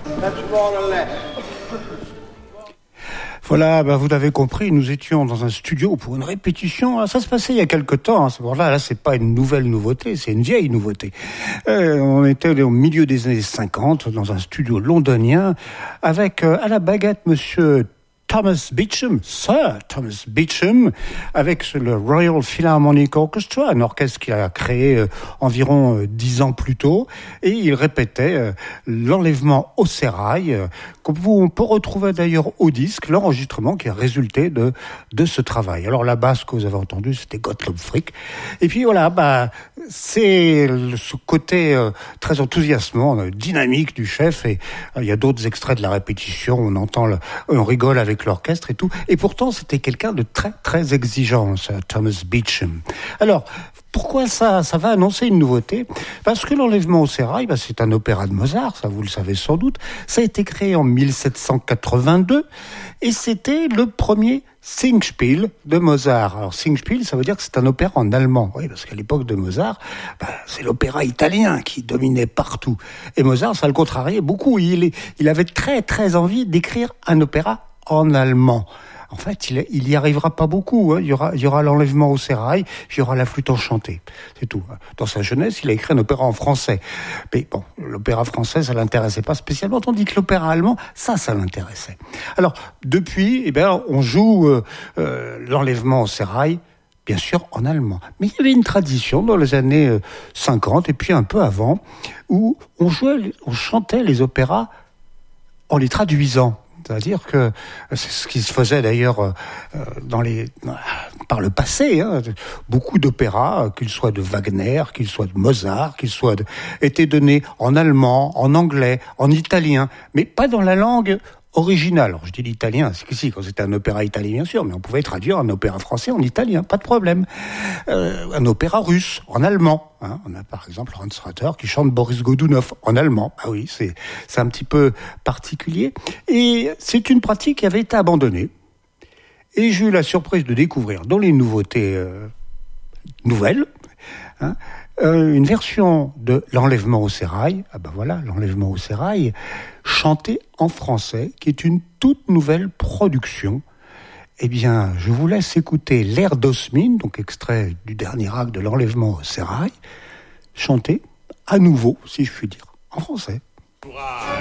That's more or less. Voilà, vous l'avez compris, nous étions dans un studio pour une répétition. Ça se passait il y a quelque temps. Là, c'est pas une nouvelle nouveauté, c'est une vieille nouveauté. On était au milieu des années 50 dans un studio londonien avec à la baguette Monsieur Thomas Beecham, Sir Thomas Beecham, avec le Royal Philharmonic Orchestra, un orchestre qu'il a créé environ 10 ans plus tôt, et il répétait l'enlèvement au sérail, qu'on peut retrouver d'ailleurs au disque, l'enregistrement qui a résulté de ce travail. Alors la basse que vous avez entendue, c'était Gottlob Frick. Et puis voilà, c'est ce côté très enthousiasmant, dynamique du chef, et il y a d'autres extraits de la répétition, on rigole avec l'orchestre et tout. Et pourtant, c'était quelqu'un de très, très exigeant, ce Thomas Beecham. Alors, pourquoi ça va annoncer une nouveauté ? Parce que l'enlèvement au sérail, c'est un opéra de Mozart, ça vous le savez sans doute. Ça a été créé en 1782 et c'était le premier Singspiel de Mozart. Alors Singspiel, ça veut dire que c'est un opéra en allemand. Oui, parce qu'à l'époque de Mozart, c'est l'opéra italien qui dominait partout. Et Mozart, ça le contrariait beaucoup. Il avait très très envie d'écrire un opéra en allemand. En fait, il y arrivera pas beaucoup. Il y aura l'enlèvement au sérail, il y aura la flûte enchantée. C'est tout. Dans sa jeunesse, il a écrit un opéra en français. Mais bon, l'opéra français, ça l'intéressait pas spécialement, tandis que l'opéra allemand, ça l'intéressait. Alors, depuis, on joue l'enlèvement au sérail, bien sûr, en allemand. Mais il y avait une tradition dans les années 50, et puis un peu avant, où on chantait les opéras en les traduisant. C'est-à-dire que c'est ce qui se faisait d'ailleurs par le passé. Beaucoup d'opéras, qu'ils soient de Wagner, qu'ils soient de Mozart, étaient donnés en allemand, en anglais, en italien, mais pas dans la langue originale. Alors je dis l'italien, c'est qu'ici, quand c'était un opéra italien bien sûr, mais on pouvait traduire un opéra français en italien, pas de problème. Un opéra russe en allemand. On a par exemple Hans Ratter qui chante Boris Godunov en allemand. Ah oui, c'est un petit peu particulier. Et c'est une pratique qui avait été abandonnée. Et j'ai eu la surprise de découvrir dans les nouveautés nouvelles, une version de l'enlèvement au sérail. L'enlèvement au sérail, chanté en français, qui est une toute nouvelle production. Eh bien, je vous laisse écouter l'air d'Osmine, donc extrait du dernier acte de l'enlèvement au sérail, chanté à nouveau, si je puis dire, en français.